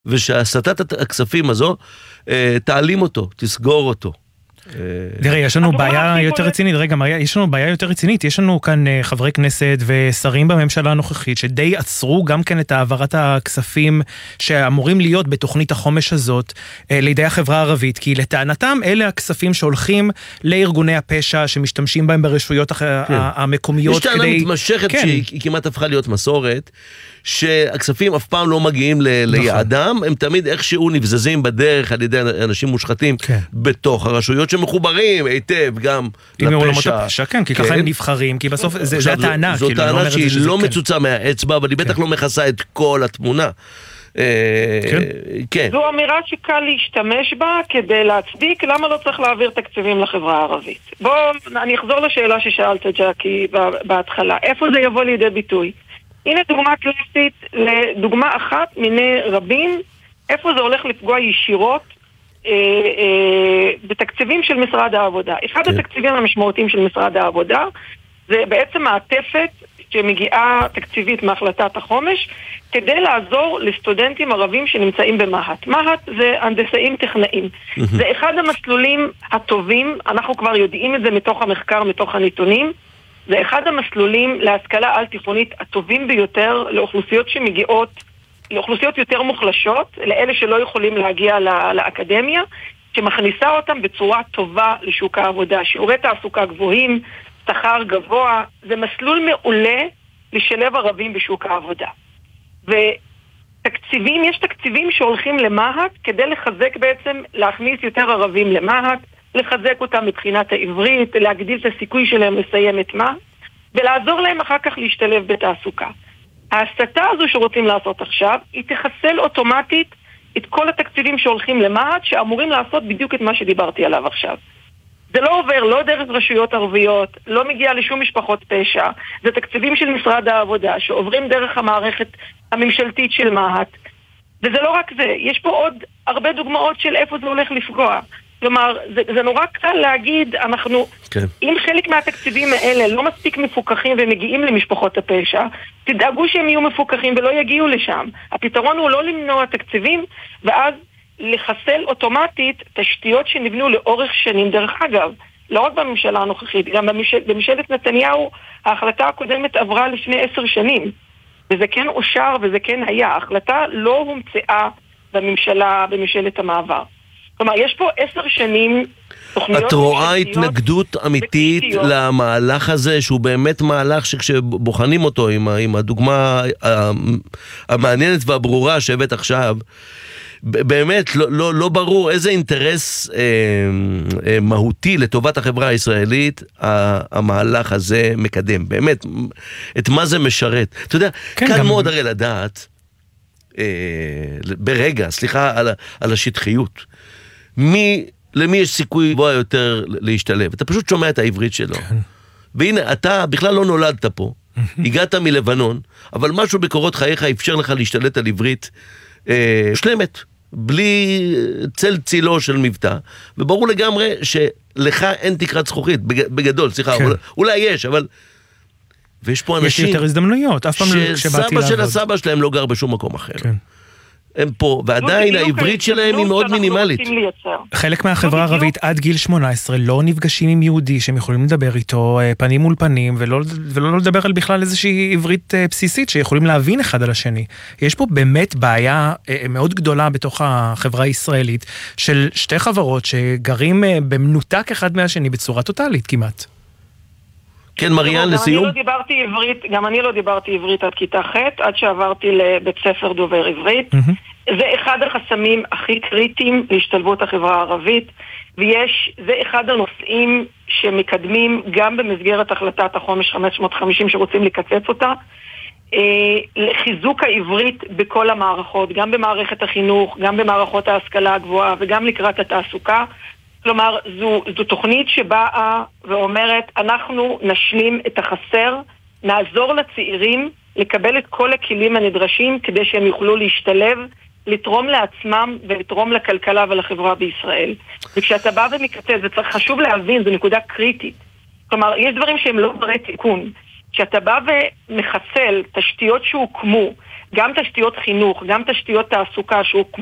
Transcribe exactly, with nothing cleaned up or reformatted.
ושהסטת הכספים הזו, תעלים אותו, תסגור אותו. תראה, יש לנו בעיה יותר רצינית, רגע מריה, יש לנו בעיה יותר רצינית, יש לנו כאן חברי כנסת ושרים בממשלה הנוכחית שדי עצרו גם כן את העברת הכספים שאמורים להיות בתוכנית החומש הזאת לידי החברה הערבית, כי לטענתם אלה הכספים שהולכים לארגוני הפשע שמשתמשים בהם ברשויות המקומיות. יש טענה מתמשכת שהיא כמעט הפכה להיות מסורת, שהכספים אף פעם לא מגיעים ליעדם, הם תמיד איכשהו נבזזים בדרך על ידי אנשים מושחתים בתוך הרשויות שמחוברים היטב גם לפשע. כן, כי ככה הם נבחרים, כי בסוף זה הטענה. זו טענה שהיא לא מצוצה מהאצבע, אבל היא בטח לא מכסה את כל התמונה. זו אמירה שקל להשתמש בה כדי להצדיק למה לא צריך להעביר תקציבים לחברה הערבית. בואו, אני אחזור לשאלה ששאלת ג'קי בהתחלה. איפה זה יבוא לידי ביטוי? הנה דוגמה קלאסית לדוגמה אחת מיני רבים, איפה זה הולך לפגוע ישירות אה, אה, בתקציבים של משרד העבודה. אחד כן. התקציבים המשמעותיים של משרד העבודה זה בעצם מעטפת שמגיעה תקציבית מהחלטת החומש כדי לעזור לסטודנטים ערבים שנמצאים במהט. מהט זה הנדסאים טכנאים. זה אחד המסלולים הטובים, אנחנו כבר יודעים את זה מתוך המחקר, מתוך הנתונים, זה אחד המסלולים להשכלה על תיכונית הטובים ביותר לאוכלוסיות שמגיעות, לאוכלוסיות יותר מוחלשות, לאלה שלא יכולים להגיע לאקדמיה, שמכניסה אותם בצורה טובה לשוק העבודה. שיעורי תעסוקה גבוהים, שכר גבוה, זה מסלול מעולה לשלב ערבים בשוק העבודה. ותקציבים, יש תקציבים שהולכים למהט כדי לחזק בעצם, להכניס יותר ערבים למהט, לחזק אותם מבחינת העברית, להגדיל את הסיכוי שלהם לסיים את מה, ולעזור להם אחר כך להשתלב בתעסוקה. ההסתה הזו שרוצים לעשות עכשיו, היא תחסל אוטומטית את כל התקציבים שהולכים למהט, שאמורים לעשות בדיוק את מה שדיברתי עליו עכשיו. זה לא עובר, לא דרך רשויות ערביות, לא מגיע לשום משפחות פשע, זה תקציבים של משרד העבודה, שעוברים דרך המערכת הממשלתית של מהט. וזה לא רק זה, יש פה עוד הרבה דוגמאות של איפה זה הולך לפגוע. כלומר, זה, זה נורא קל להגיד, אנחנו, כן. אם חלק מהתקציבים האלה לא מספיק מפוקחים ומגיעים למשפחות הפשע, תדאגו שהם יהיו מפוקחים ולא יגיעו לשם. הפתרון הוא לא למנוע תקציבים, ואז לחסל אוטומטית תשתיות שנבנו לאורך שנים. דרך אגב, לא רק בממשלה הנוכחית, גם במשל, בממשלת נתניהו, ההחלטה הקודמת עברה לפני עשר שנים, וזה כן אושר וזה כן היה. ההחלטה לא הומצאה בממשלה, בממשלת המעבר. כלומר, יש פה עשר שנים תוכניות... את רואה התנגדות אמיתית למהלך הזה, שהוא באמת מהלך שכשבוחנים אותו עם, עם הדוגמה המעניינת והברורה שהבאת עכשיו, באמת לא, לא, לא ברור איזה אינטרס אה, אה, מהותי לטובת החברה הישראלית המהלך הזה מקדם. באמת, את מה זה משרת. אתה יודע, כן, כאן גם... מאוד הרי לדעת, אה, ברגע, סליחה על, על השטחיות, מי, למי יש סיכוי גבוה יותר להשתלב? אתה פשוט שומע את העברית שלו. כן. והנה, אתה בכלל לא נולדת פה, הגעת מלבנון, אבל משהו בקורות חייך אפשר לך להשתלט על עברית אה, שלמת, בלי צל צילו של מבטא, וברור לגמרי שלך אין תקרת זכוכית, בגדול, סליחה, כן. אולי, אולי יש, אבל... ויש פה אנשים... יש יותר הזדמנויות, אף פעם לא כשבאתי לעבוד. שסבא של הסבא שלהם לא גר בשום מקום אחר. כן. הם פה, ועדיין העברית שלהם היא מאוד מינימלית. חלק מהחברה הערבית עד גיל שמונה עשרה לא נפגשים עם יהודי שהם יכולים לדבר איתו פנים מול פנים, ולא, ולא לדבר על בכלל איזושהי עברית בסיסית שיכולים להבין אחד על השני. יש פה באמת בעיה מאוד גדולה בתוך החברה הישראלית של שתי חברות שגרים במנותק אחד מהשני בצורה טוטלית כמעט. כן, מריאן, לסיום. אני לא דיברתי עברית, גם אני לא דיברתי עברית עד כיתה ח', עד שעברתי לבית ספר דובר עברית. זה אחד החסמים הכי קריטיים להשתלבות החברה הערבית, ויש, זה אחד הנושאים שמקדמים גם במסגרת החלטת החומש חמש מאות וחמישים שרוצים לקצץ אותה, לחיזוק העברית בכל המערכות, גם במערכת החינוך, גם במערכות ההשכלה הגבוהה וגם לקראת התעסוקה. כלומר, זו, זו תוכנית שבאה ואומרת, אנחנו נשלים את החסר, נעזור לצעירים לקבל את כל הכלים הנדרשים כדי שהם יוכלו להשתלב, לתרום לעצמם ולתרום לכלכלה ולחברה בישראל. וכשאתה בא ומקצץ, זה צריך חשוב להבין, זו נקודה קריטית. כלומר, יש דברים שהם לא ברי תיקון. שאתה בא ומחסל תשתיות שהוקמו, גם תשתיות חינוך, גם תשתיות תעסוקה